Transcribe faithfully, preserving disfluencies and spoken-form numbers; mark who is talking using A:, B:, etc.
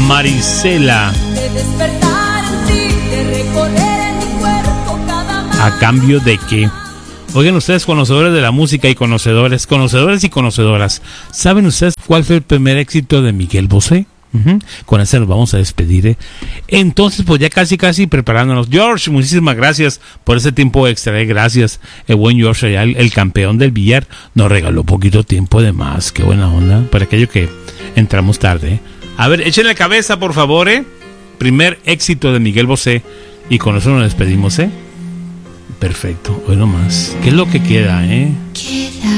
A: Marisela. ¿A cambio de qué? Oigan, ustedes conocedores de la música y conocedores, conocedores y conocedoras, ¿saben ustedes cuál fue el primer éxito de Miguel Bosé? Uh-huh. Con ese nos vamos a despedir, ¿eh? Entonces, pues ya casi, casi preparándonos. George, muchísimas gracias por ese tiempo extra, ¿eh? Gracias. El buen George, allá, el, el campeón del billar, nos regaló poquito tiempo de más. Qué buena onda, para aquello que entramos tarde, ¿eh? A ver, échenle cabeza, por favor, ¿eh? Primer éxito de Miguel Bosé. Y con eso nos despedimos, ¿eh? Perfecto, hoy nomás. ¿Qué es lo que queda, eh?